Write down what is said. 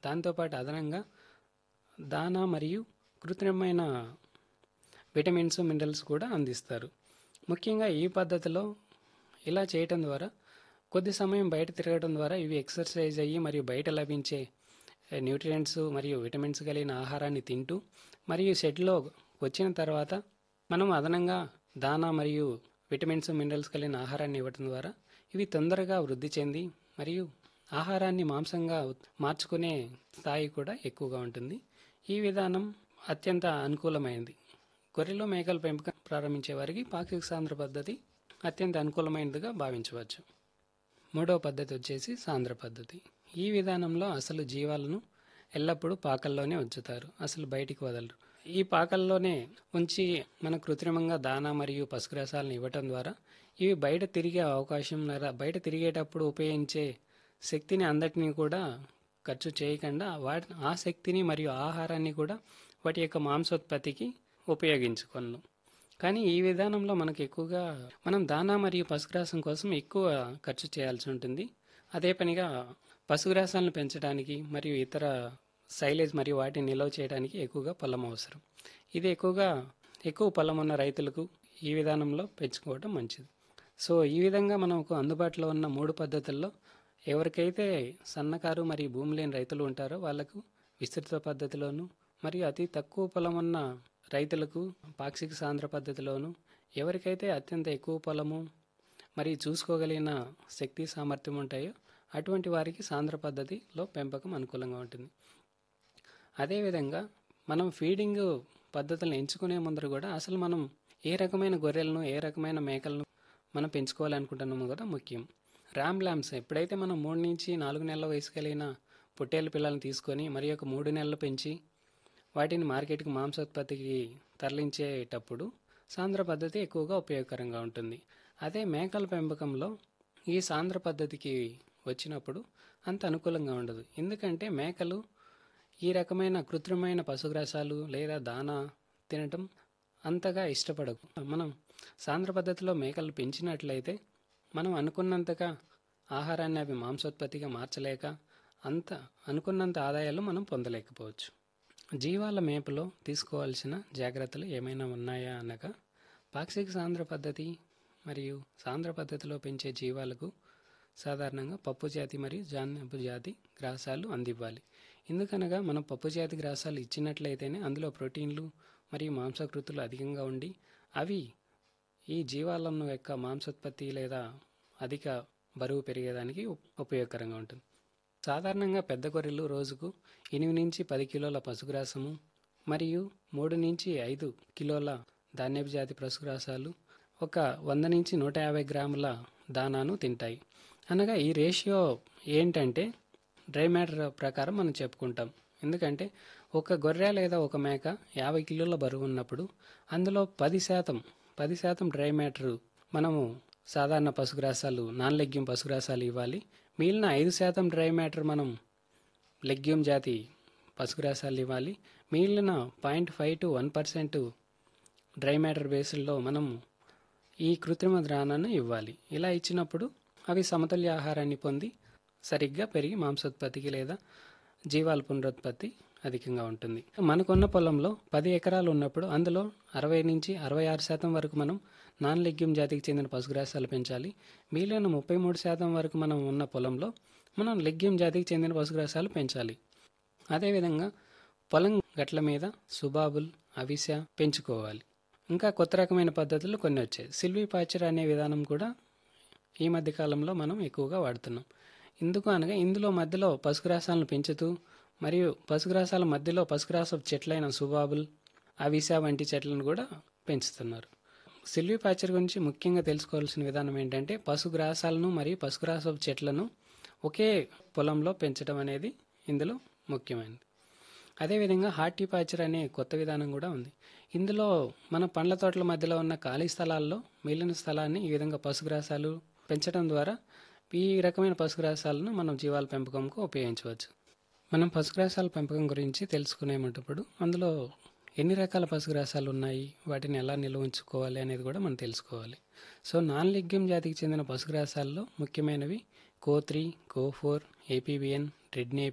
దాంతోపాటు అదనంగా దానా మరియు కృత్రిమమైన విటమిన్స్, మినరల్స్ కూడా అందిస్తారు. ముఖ్యంగా ఈ పద్ధతిలో ఇలా చేయటం ద్వారా కొద్ది సమయం బయట తిరగడం ద్వారా ఇవి ఎక్సర్సైజ్ అయ్యి మరియు బయట లభించే న్యూట్రియంట్స్ మరియు విటమిన్స్ కలిగిన ఆహారాన్ని తింటూ మరియు షెడ్లో వచ్చిన తర్వాత మనం అదనంగా దానా మరియు విటమిన్స్, మినరల్స్ కలిగిన ఆహారాన్ని ఇవ్వటం ద్వారా ఇవి తొందరగా వృద్ధి చెంది మరియు ఆహారాన్ని మాంసంగా మార్చుకునే స్థాయి కూడా ఎక్కువగా ఉంటుంది. ఈ విధానం అత్యంత అనుకూలమైనది. గొర్రెలు, మేకల పెంపకం ప్రారంభించే వారికి పాక్షిక సాంద్ర పద్ధతి అత్యంత అనుకూలమైనదిగా భావించవచ్చు. మూడవ పద్ధతి వచ్చేసి సాంద్ర పద్ధతి. ఈ విధానంలో అసలు జీవాలను ఎల్లప్పుడూ పాకల్లోనే ఉంచుతారు, అసలు బయటికి వదలరు. ఈ పాకల్లోనే ఉంచి మన కృత్రిమంగా దానా మరియు పశుగ్రాసాలను ఇవ్వటం ద్వారా ఇవి బయట తిరిగే అవకాశం లేదా బయట తిరిగేటప్పుడు ఉపయోగించే శక్తిని అందటినీ కూడా ఖర్చు చేయకుండా ఆ శక్తిని మరియు ఆహారాన్ని కూడా వాటి యొక్క మాంసోత్పత్తికి ఉపయోగించుకోను. కానీ ఈ విధానంలో మనకు ఎక్కువగా మనం దానా మరియు పశుగ్రాసం కోసం ఎక్కువ ఖర్చు చేయాల్సి ఉంటుంది. అదే పనిగా పశుగ్రాసాలను పెంచడానికి మరియు ఇతర సైలేజ్ మరియు వాటిని నిల్వ చేయడానికి ఎక్కువగా పొలం అవసరం. ఇది ఎక్కువ పొలం ఉన్న రైతులకు ఈ విధానంలో పెంచుకోవడం మంచిది. సో ఈ విధంగా మనకు అందుబాటులో ఉన్న 3 పద్ధతుల్లో ఎవరికైతే సన్నకారు మరియు భూమి లేని రైతులు ఉంటారో వాళ్లకు విస్తృత పద్ధతిలోను, మరియు అతి తక్కువ పొలం ఉన్న రైతులకు పాక్షిక సాంద్ర పద్ధతిలోను, ఎవరికైతే అత్యంత ఎక్కువ పొలము మరియు చూసుకోగలిగిన శక్తి సామర్థ్యం ఉంటాయో అటువంటి వారికి సాంద్ర పద్ధతిలో పెంపకం అనుకూలంగా ఉంటుంది. అదేవిధంగా మనం ఫీడింగ్ పద్ధతులను ఎంచుకునే ముందర కూడా అసలు మనం ఏ రకమైన గొర్రెలను, ఏ రకమైన మేకలను మనం పెంచుకోవాలనుకుంటున్నామో కూడా ముఖ్యం. ల్యాంబ్స్ ఎప్పుడైతే మనం 3 నుంచి 4 నెలల వయసు కలిగిన పొట్టేలు పిల్లలను తీసుకొని మరి ఒక 3 నెలలు పెంచి వాటిని మార్కెట్కి మాంసోత్పత్తికి తరలించేటప్పుడు సాంద్ర పద్ధతి ఎక్కువగా ఉపయోగకరంగా ఉంటుంది. అదే మేకల పెంపకంలో ఈ సాంద్ర పద్ధతికి వచ్చినప్పుడు అంత అనుకూలంగా ఉండదు. ఎందుకంటే మేకలు ఈ రకమైన కృత్రిమైన పశుగ్రాసాలు లేదా దానా తినటం అంతగా ఇష్టపడవు. మనం సాంద్ర పద్ధతిలో మేకలు పెంచినట్లయితే మనం అనుకున్నంతగా ఆహారాన్ని అవి మాంసోత్పత్తిగా మార్చలేక అనుకున్నంత ఆదాయాలు మనం పొందలేకపోవచ్చు. జీవాల మేపులో తీసుకోవాల్సిన జాగ్రత్తలు ఏమైనా ఉన్నాయా అనగా, పాక్షిక సాంద్ర పద్ధతి మరియు సాంద్ర పద్ధతిలో పెంచే జీవాలకు సాధారణంగా పప్పు జాతి మరియు జానపు జాతి గ్రాసాలు అందివ్వాలి. ఎందుకనగా మనం పప్పు జాతి గ్రాసాలు ఇచ్చినట్లయితేనే అందులో ప్రోటీన్లు మరియు మాంసకృతులు అధికంగా ఉండి అవి ఈ జీవాలను యొక్క మాంసోత్పత్తి లేదా అధిక బరువు పెరిగేదానికి ఉపయోగకరంగా ఉంటుంది. సాధారణంగా పెద్ద గొర్రెలు రోజుకు 8 నుంచి 10 కిలోల పశుగ్రాసము మరియు 3 నుంచి 5 కిలోల ధాన్యపు జాతి పశుగ్రాసాలు, ఒక 100 నుంచి 150 గ్రాముల దానాను తింటాయి. అనగా ఈ రేషియో ఏంటంటే డ్రై మ్యాటర్ ప్రకారం మనం చెప్పుకుంటాం. ఎందుకంటే ఒక గొర్రె లేదా ఒక మేక 50 కిలోల బరువు ఉన్నప్పుడు అందులో 10% డ్రై మ్యాటర్ మనము సాధారణ పశుగ్రాసాలు, నాన్ లెగ్యూమ్ పశుగ్రాసాలు ఇవ్వాలి. మిగిలిన 5% డ్రై మ్యాటర్ మనం లెగ్యూమ్ జాతి పశుగ్రాసాలు ఇవ్వాలి. మిగిలిన 0.5 to 1% డ్రై మ్యాటర్ బేస్లో మనం ఈ కృత్రిమ ద్రావణాన్ని ఇవ్వాలి. ఇలా ఇచ్చినప్పుడు అవి సమతుల్య ఆహారాన్ని పొంది సరిగ్గా పెరిగి మాంసోత్పత్తికి లేదా జీవాల పునరుత్పత్తి అధికంగా ఉంటుంది. మనకున్న పొలంలో 10 ఎకరాలు ఉన్నప్పుడు అందులో 60 నుంచి 66% వరకు మనం నాన్ లెగ్యూమ్ జాతికి చెందిన పశుగ్రాసాలు పెంచాలి. మిగిలిన 33% వరకు మనం ఉన్న పొలంలో మనం లెగ్యూమ్ జాతికి చెందిన పశుగ్రాసాలు పెంచాలి. అదేవిధంగా పొలం గట్ల మీద సుబాబుల్, అవిస పెంచుకోవాలి. ఇంకా కొత్త రకమైన పద్ధతులు కొన్ని వచ్చాయి. సిల్వీపాచర్ అనే విధానం కూడా ఈ మధ్య కాలంలో మనం ఎక్కువగా వాడుతున్నాం. ఎందుకు అనగా ఇందులో మధ్యలో పశుగ్రాసాలను పెంచుతూ మరియు పశుగ్రాసాల మధ్యలో పశుగ్రాసపు చెట్లైన సుబాబుల్, అవిస వంటి చెట్లను కూడా పెంచుతున్నారు. సిల్వీపాచర్ గురించి ముఖ్యంగా తెలుసుకోవాల్సిన విధానం ఏంటంటే పశుగ్రాసాలను మరియు పశుగ్రాసపు చెట్లను ఒకే పొలంలో పెంచడం అనేది ఇందులో ముఖ్యమైనది. అదేవిధంగా హార్టిపాచర్ అనే కొత్త విధానం కూడా ఉంది. ఇందులో మన పండ్ల తోటల మధ్యలో ఉన్న ఖాళీ స్థలాల్లో మిగిలిన స్థలాన్ని ఈ విధంగా పశుగ్రాసాలు పెంచడం ద్వారా ఈ రకమైన పశుగ్రాసాలను మనం జీవాల పెంపకంకు ఉపయోగించవచ్చు. మనం పశుగ్రాసాల పెంపకం గురించి తెలుసుకునేటప్పుడు అందులో ఎన్ని రకాల పశుగ్రాసాలు ఉన్నాయి, వాటిని ఎలా నిల్వ ఉంచుకోవాలి అనేది కూడా మనం తెలుసుకోవాలి. సో నాన్ లెగ్యూమ్ జాతికి చెందిన పశుగ్రాసాల్లో ముఖ్యమైనవి కో3, కో4, ఏపీబిఎన్, రెడ్